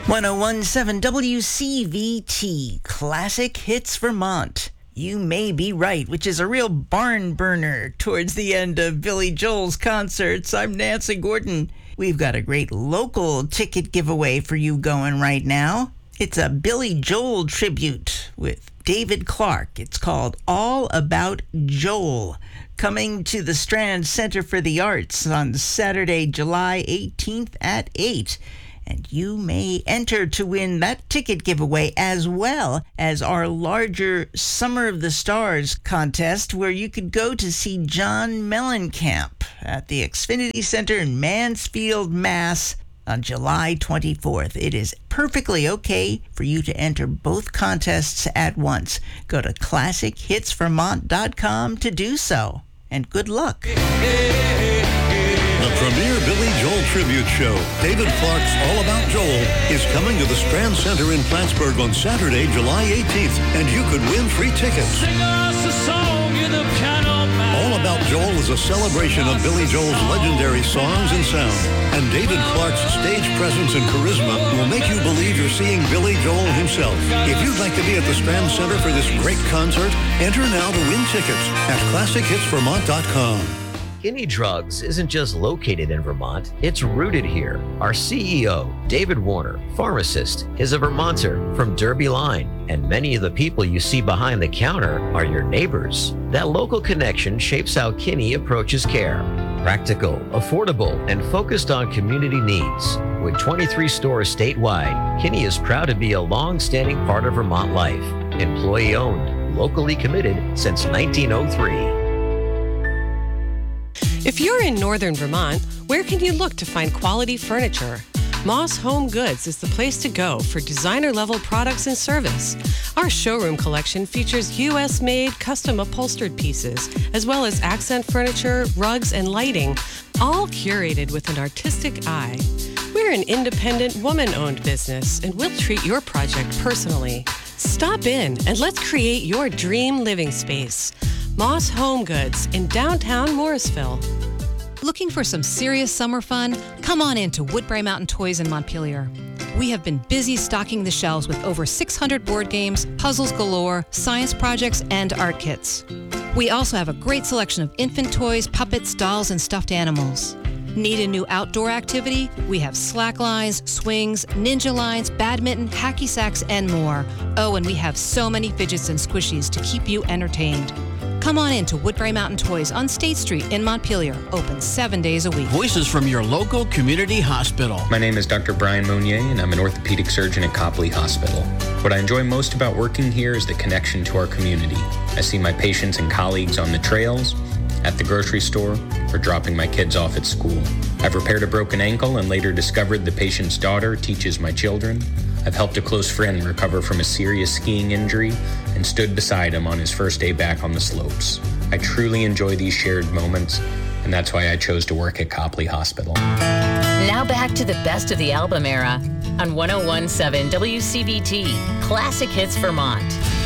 1017 WCVT, Classic Hits Vermont. You May Be Right, which is a real barn burner towards the end of Billy Joel's concerts. I'm Nancy Gordon. We've got a great local ticket giveaway for you going right now. It's a Billy Joel tribute with David Clark. It's called All About Joel, coming to the Strand Center for the Arts on Saturday, July 18th at 8. And you may enter to win that ticket giveaway as well as our larger Summer of the Stars contest, where you could go to see John Mellencamp at the Xfinity Center in Mansfield, Mass. on July 24th. It is perfectly okay for you to enter both contests at once. Go to ClassicHitsVermont.com to do so. And good luck. The premier Billy Joel tribute show, David Clark's All About Joel, is coming to the Strand Center in Plattsburgh on Saturday, July 18th, and you could win free tickets. Sing us a song, you're the piano man. All About Joel is a celebration of Billy Joel's legendary songs and sound, and David Clark's stage presence and charisma will make you believe you're seeing Billy Joel himself. If you'd like to be at the Strand Center for this great concert, enter now to win tickets at ClassicHitsVermont.com. Kinney Drugs isn't just located in Vermont, it's rooted here. Our CEO, David Warner, pharmacist, is a Vermonter from Derby Line, and many of the people you see behind the counter are your neighbors. That local connection shapes how Kinney approaches care. Practical, affordable, and focused on community needs. With 23 stores statewide, Kinney is proud to be a long-standing part of Vermont life. Employee-owned, locally committed since 1903. If you're in northern Vermont, where can you look to find quality furniture? Moss Home Goods is the place to go for designer-level products and service. Our showroom collection features U.S.-made, custom upholstered pieces, as well as accent furniture, rugs, and lighting, all curated with an artistic eye. We're an independent, woman-owned business, and we'll treat your project personally. Stop in and let's create your dream living space. Moss Home Goods in downtown Morrisville. Looking for some serious summer fun? Come on in to Woodbury Mountain Toys in Montpelier. We have been busy stocking the shelves with over 600 board games, puzzles galore, science projects, and art kits. We also have a great selection of infant toys, puppets, dolls, and stuffed animals. Need a new outdoor activity? We have slack lines, swings, ninja lines, badminton, hacky sacks, and more. Oh, and we have so many fidgets and squishies to keep you entertained. Come on in to Woodbury Mountain Toys on State Street in Montpelier, open 7 days a week. Voices from your local community hospital. My name is Dr. Brian Monnier, and I'm an orthopedic surgeon at Copley Hospital. What I enjoy most about working here is the connection to our community. I see my patients and colleagues on the trails, at the grocery store, or dropping my kids off at school. I've repaired a broken ankle and later discovered the patient's daughter teaches my children. I've helped a close friend recover from a serious skiing injury and stood beside him on his first day back on the slopes. I truly enjoy these shared moments, and that's why I chose to work at Copley Hospital. Now back to the best of the album era on 1017 WCVT, Classic Hits Vermont.